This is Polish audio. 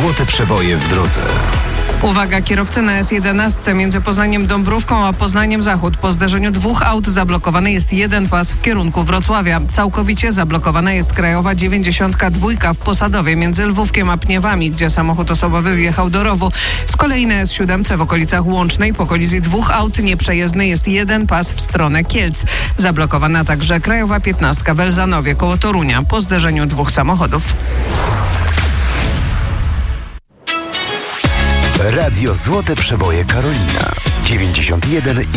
Złote przeboje w drodze. Uwaga, kierowcy na S11 między Poznaniem Dąbrówką a Poznaniem Zachód. Po zderzeniu dwóch aut zablokowany jest jeden pas w kierunku Wrocławia. Całkowicie zablokowana jest krajowa 92 w Posadowie między Lwówkiem a Pniewami, gdzie samochód osobowy wjechał do rowu. Z kolei na S7 w okolicach Łącznej po kolizji dwóch aut nieprzejezdny jest jeden pas w stronę Kielc. Zablokowana także krajowa 15 w Elzanowie koło Torunia po zderzeniu dwóch samochodów. Radio Złote Przeboje Karolina 91,1